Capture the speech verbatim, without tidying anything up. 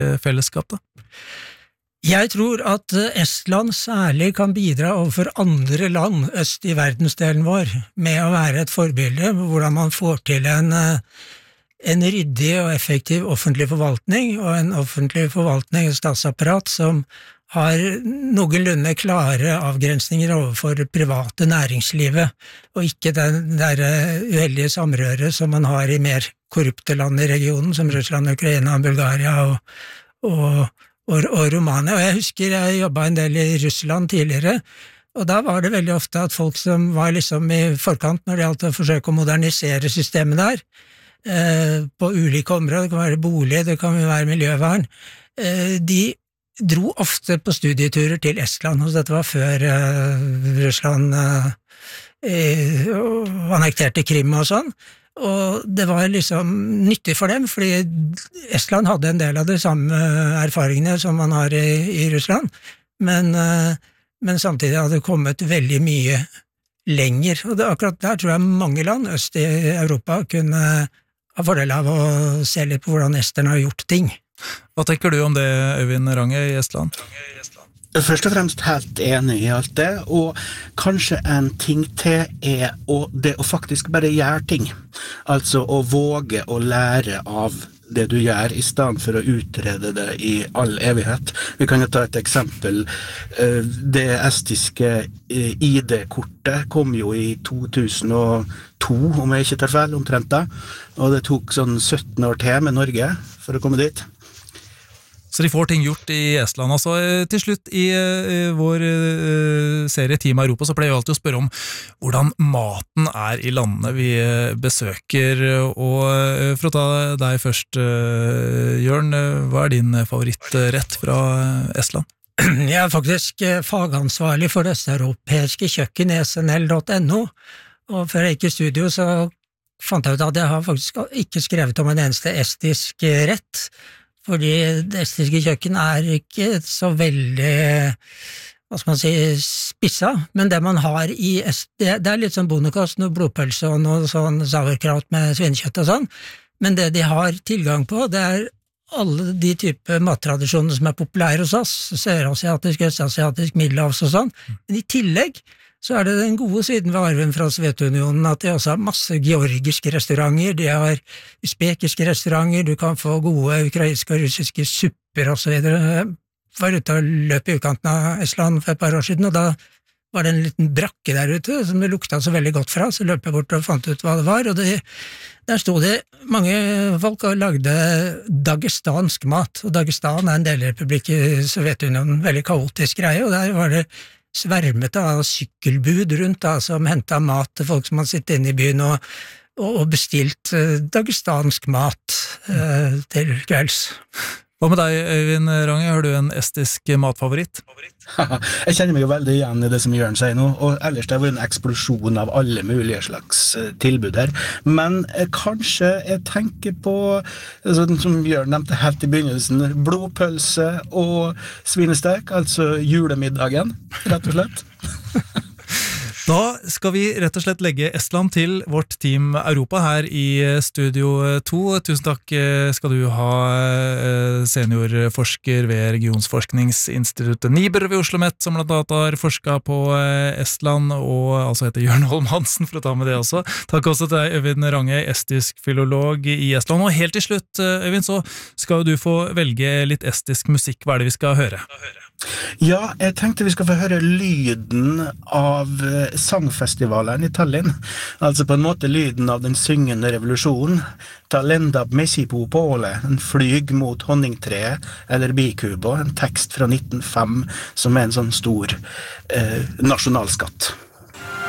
fellesskap da? Jeg tror at Estland særlig kan bidra overfor andre land øst i verdensdelen vår, med å være et forbilde, hvordan man får til en, en ryddig og effektiv offentlig forvaltning, og en offentlig forvaltning og statsapparat som har noenlunde klare avgrensninger overfor private næringslivet, og ikke den der uheldige samrøret som man har i mer korrupte land i regionen, som Russland, Ukraina, Bulgaria og, og Og, og Romania, og jeg husker jeg jobbet en del i Russland tidligere, og da var det veldig ofte at folk som var liksom i forkant når det gjaldt å forsøke å modernisere systemet der, eh, på ulike områder, det kan være bolig, det kan være miljøvern, eh, de dro ofte på studieturer til Estland, og dette var før eh, Russland eh, annekterte Krim og sånn, og det var liksom nyttig for dem, fordi Estland hadde en del av de samme erfaringene som man har i, i Russland, men, men samtidig hadde det kommet veldig mye lenger, og det, akkurat der tror jeg mange land øst i Europa kunne ha fordel av å se litt på hvordan esterne har gjort ting. Hva tenker du om det, Øyvind Range i Estland? Først og fremst helt enig i alt det, og kanskje en ting til er å, det å faktisk bare gjøre ting. Altså å våge å lære av det du gjør, i stedet for å utrede det i all evighet. Vi kan jo ta et eksempel. Det estiske I D-kortet kom jo i to tusen og to, om jeg ikke tar feil, omtrent da, og det tok sånn sytten år til med Norge for å komme dit. Så de får ting gjort i Estland. Altså, til slutt i, i vår uh, serie Team Europa så pleier vi alltid å spørre om hvordan maten er i landene vi besøker. Og uh, for å ta deg først, uh, Jørn, uh, hva er din favorittrett fra Estland? Jeg er faktisk fagansvarlig for det østeuropeiske kjøkken i S N L punktum N O, og før jeg gikk i studio så fant jeg ut at jeg har faktisk ikke skrevet om en eneste estisk rett, fordi det estiske kjøkken er ikke så veldig, hva skal man si, spissa, men det man har i est, det, det er litt sånn bondekost, noe blodpølse og noe sånn sauerkraut med svinekjøtt og sånn, men det de har tilgang på, det er alle de type mattradisjoner som er populære hos oss, sørasiatisk, østasiatisk, middelhavs og sånn, men i tillegg så er det den gode siden ved arven fra Sovjetunionen at de også har masse georgiske restauranter, de har usbekiske restauranter, du kan få gode ukrainske og russiske supper og så videre. Jeg var ute og løp i utkanten av Estland for et par år siden, og da var det en liten brakke der ute som det lukta så veldig godt fra, så løp jeg bort og fant ut hva det var, og det, der stod det mange folk og lagde dagestansk mat, og Dagestan er en delrepublikk i Sovjetunionen, veldig kaotisk greie, og der var det svermet av sykkelbud rundt da, som hentet mat til folk som hadde sittet inne i byen og, og bestilt uh, dagestansk mat uh, til kvelds. Hva med deg, Øyvind Range? Har du en estisk matfavoritt? Jeg kjenner meg jo veldig igjen i det som Jørn sier nå, og ellers det har vært en eksplosjon av alle mulige slags tilbud her. Men eh, kanskje jeg tenker på, sånn som Jørn nevnte helt i begynnelsen, blodpølse og svinestek, altså julemiddagen, rett og slett. Da skal vi rett og slett legge Estland til vårt Team Europa her i Studio to. Tusen takk skal du ha, seniorforsker ved Regionsforskningsinstituttet Niber ved OsloMet, som blant annet har forsket på Estland, og altså heter Jørn Holm Hansen, for å ta med det også. Takk også til deg, Øyvind Range, estisk filolog i Estland. Og helt til slutt, Øyvind, så skal du få velge litt estisk musikk. Hva er det vi skal høre? Ja, jeg tenkte vi skal få høre lyden av sangfestivalen i Tallinn. Altså på en måte lyden av den syngende revolusjonen. Talenda Messipo Pole, en flyg mot honningtreet, eller bikubo, en tekst fra nitten null fem som er en sånn stor eh, nasjonalskatt.